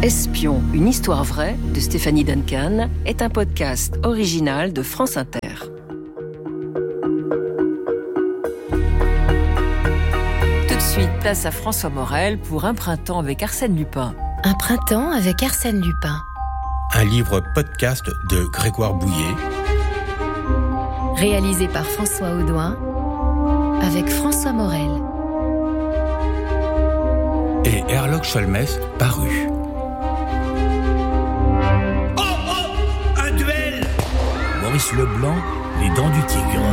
Espion, une histoire vraie de Stéphanie Duncan est un podcast original de France Inter. Tout de suite, place à François Morel pour Un printemps avec Arsène Lupin. Un printemps avec Arsène Lupin. Un livre podcast de Grégoire Bouillet. Réalisé par François Audouin avec François Morel. Et Herlock Sholmès paru. Maurice Leblanc, Les Dents du Tigre.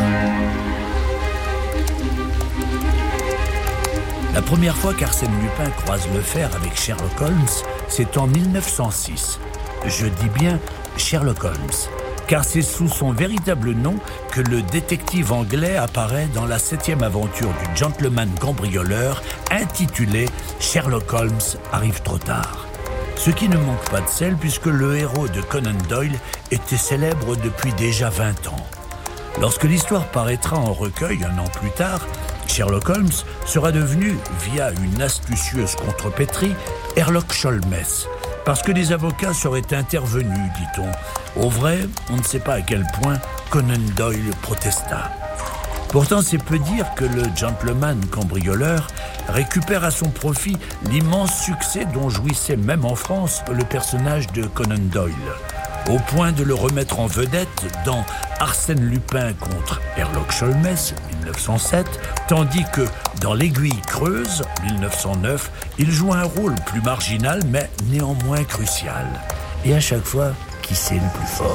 La première fois qu'Arsène Lupin croise le fer avec Sherlock Holmes, c'est en 1906. Je dis bien Sherlock Holmes, car c'est sous son véritable nom que le détective anglais apparaît dans la 7e aventure du gentleman cambrioleur intitulée Sherlock Holmes arrive trop tard. Ce qui ne manque pas de sel puisque le héros de Conan Doyle était célèbre depuis déjà 20 ans. Lorsque l'histoire paraîtra en recueil un an plus tard, Sherlock Holmes sera devenu, via une astucieuse contrepétrie, Herlock Sholmès, parce que des avocats seraient intervenus, dit-on. Au vrai, on ne sait pas à quel point Conan Doyle protesta. Pourtant, c'est peu dire que le gentleman cambrioleur récupère à son profit l'immense succès dont jouissait même en France le personnage de Conan Doyle, au point de le remettre en vedette dans Arsène Lupin contre Herlock Sholmès, 1907, tandis que dans L'Aiguille creuse, 1909, il joue un rôle plus marginal mais néanmoins crucial. Et à chaque fois, qui c'est le plus fort ?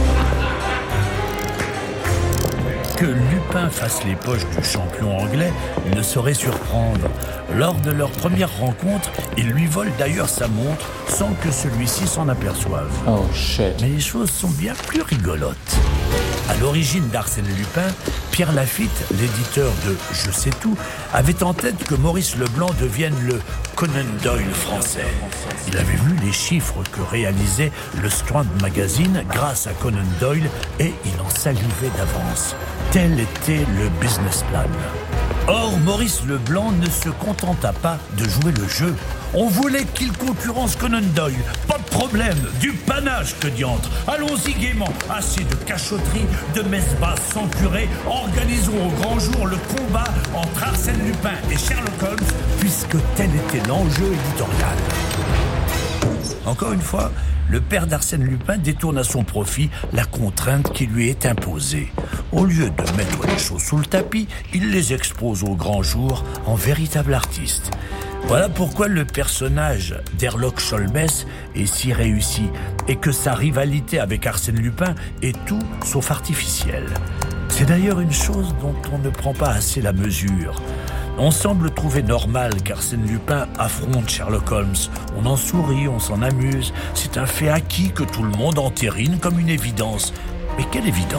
Que Lupin fasse les poches du champion anglais ne saurait surprendre. Lors de leur première rencontre, il lui vole d'ailleurs sa montre sans que celui-ci s'en aperçoive. Oh shit. Mais les choses sont bien plus rigolotes. À l'origine d'Arsène Lupin, Pierre Lafitte, l'éditeur de Je sais tout, avait en tête que Maurice Leblanc devienne le Conan Doyle français. Il avait vu les chiffres que réalisait le Strand Magazine grâce à Conan Doyle et il en salivait d'avance. Tel était le business plan. Or, Maurice Leblanc ne se contenta pas de jouer le jeu. On voulait qu'il concurrence Conan Doyle. Pas de problème, du panache que diantre. Allons-y gaiement, assez de cachotterie, de messes basses sans curé. Organisons au grand jour le combat entre Arsène Lupin et Sherlock Holmes, puisque tel était l'enjeu éditorial. Encore une fois, le père d'Arsène Lupin détourne à son profit la contrainte qui lui est imposée. Au lieu de mettre les choses sous le tapis, il les expose au grand jour en véritable artiste. Voilà pourquoi le personnage d'Herlock Sholmès est si réussi et que sa rivalité avec Arsène Lupin est tout sauf artificielle. C'est d'ailleurs une chose dont on ne prend pas assez la mesure. On semble trouver normal qu'Arsène Lupin affronte Sherlock Holmes. On en sourit, on s'en amuse. C'est un fait acquis que tout le monde entérine comme une évidence. Mais quelle évidence ?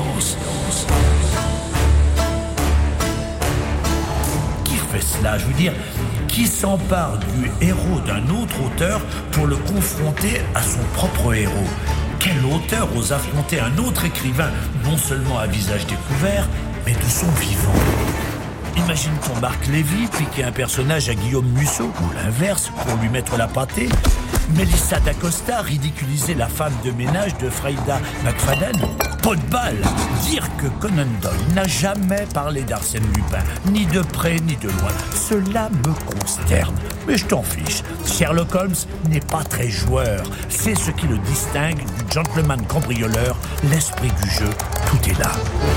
Qui fait cela ? Je veux dire, qui s'empare du héros d'un autre auteur pour le confronter à son propre héros ? Quel auteur ose affronter un autre écrivain, non seulement à visage découvert, mais de son vivant ? Imagine-t-on Marc Lévy piquer un personnage à Guillaume Musso, ou l'inverse, pour lui mettre la pâtée ? Mélissa d'Acosta ridiculiser la femme de ménage de Freida McFadden ? Pas de balle ! Dire que Conan Doyle n'a jamais parlé d'Arsène Lupin, ni de près ni de loin, cela me consterne. Mais je t'en fiche, Sherlock Holmes n'est pas très joueur. C'est ce qui le distingue du gentleman cambrioleur, l'esprit du jeu, tout est là.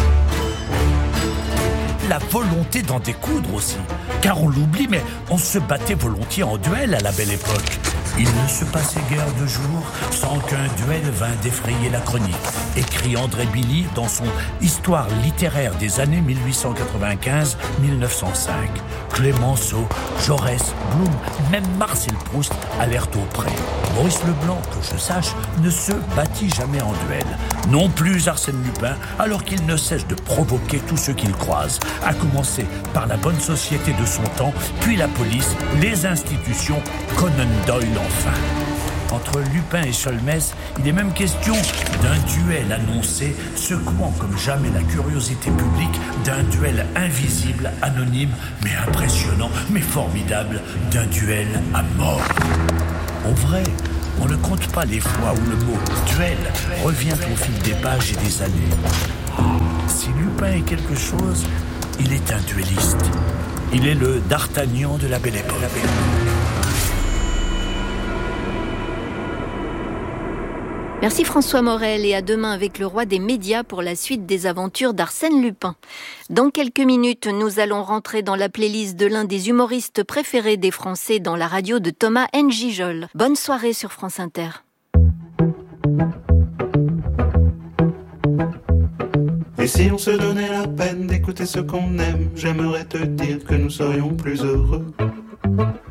La volonté d'en découdre aussi, car on l'oublie, mais on se battait volontiers en duel à la belle époque. Il ne se passait guère de jour sans qu'un duel vînt défrayer la chronique, écrit André Billy dans son Histoire littéraire des années 1895-1905. Clémenceau, Jaurès, Blum, même Marcel Proust alertent au pré. Maurice Leblanc, que je sache, ne se battit jamais en duel. Non plus Arsène Lupin, alors qu'il ne cesse de provoquer tous ceux qu'il croise, à commencer par la bonne société de son temps, puis la police, les institutions, Conan Doyle enfin. Entre Lupin et Sholmès, il est même question d'un duel annoncé, secouant comme jamais la curiosité publique, d'un duel invisible, anonyme, mais impressionnant, mais formidable, d'un duel à mort. Au vrai, On ne compte pas les fois où le mot duel revient au fil des pages et des années. Si Lupin est quelque chose, il est un duelliste. Il est le D'Artagnan de la Belle Époque. Merci François Morel et à demain avec le roi des médias pour la suite des aventures d'Arsène Lupin. Dans quelques minutes, nous allons rentrer dans la playlist de l'un des humoristes préférés des Français dans la radio de Thomas N'Gijol. Bonne soirée sur France Inter. Et si on se donnait la peine d'écouter ce qu'on aime, j'aimerais te dire que nous serions plus heureux.